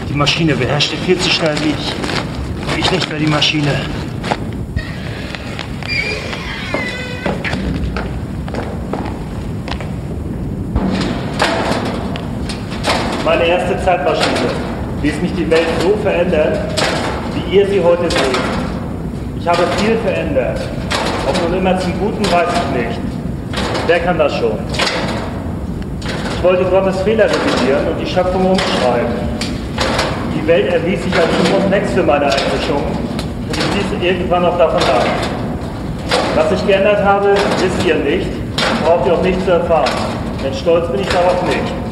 Die Maschine beherrschte viel zu schnell wie ich. Ich nicht mehr die Maschine. Meine erste Zeitmaschine ließ mich die Welt so verändern, wie ihr sie heute seht. Ich habe viel verändert. Ob nun immer zum Guten, weiß ich nicht. Wer kann das schon? Ich wollte Gottes Fehler revidieren und die Schöpfung umschreiben. Die Welt erwies sich als zu komplex für meine Einmischung und ich ließ irgendwann auch davon ab. Was ich geändert habe, wisst ihr nicht, braucht ihr auch nicht zu erfahren, denn stolz bin ich darauf nicht.